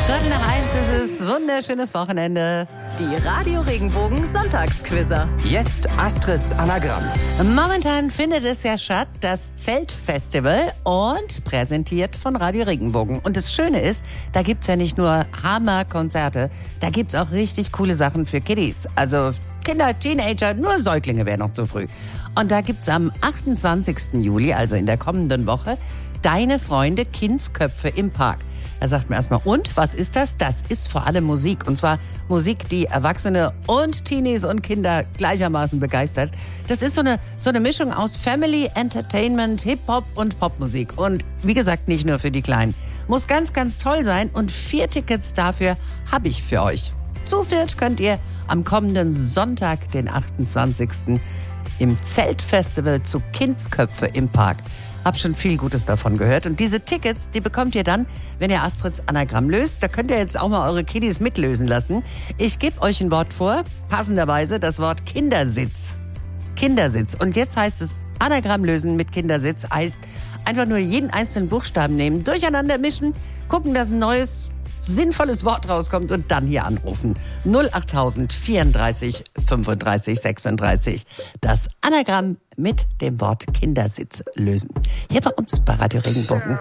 12:45 ist es. Wunderschönes Wochenende. Die Radio Regenbogen Sonntagsquizzer. Jetzt Astrids Anagramm. Momentan findet es ja statt, das Zeltfestival, und präsentiert von Radio Regenbogen. Und das Schöne ist, da gibt's ja nicht nur Hammerkonzerte, da gibt's auch richtig coole Sachen für Kiddies. Also Kinder, Teenager, nur Säuglinge wäre noch zu früh. Und da gibt's am 28. Juli, also in der kommenden Woche, Deine Freunde Kindsköpfe im Park. Da sagt man erstmal, und was ist das? Das ist vor allem Musik. Und zwar Musik, die Erwachsene und Teenies und Kinder gleichermaßen begeistert. Das ist so eine Mischung aus Family, Entertainment, Hip-Hop und Popmusik. Und wie gesagt, nicht nur für die Kleinen. Muss ganz, ganz toll sein. Und 4 Tickets dafür habe ich für euch. Zu viert könnt ihr am kommenden Sonntag, den 28. im Zeltfestival zu Kindsköpfe im Park. Hab schon viel Gutes davon gehört. Und diese Tickets, die bekommt ihr dann, wenn ihr Astrids Anagramm löst. Da könnt ihr jetzt auch mal eure Kiddies mitlösen lassen. Ich gebe euch ein Wort vor, passenderweise das Wort Kindersitz. Kindersitz. Und jetzt heißt es, Anagramm lösen mit Kindersitz heißt einfach nur jeden einzelnen Buchstaben nehmen, durcheinander mischen, gucken, dass ein neues, sinnvolles Wort rauskommt und dann hier anrufen. 08000 34 35 36. Das Anagramm mit dem Wort Kindersitz lösen. Hier bei uns bei Radio Regenbogen.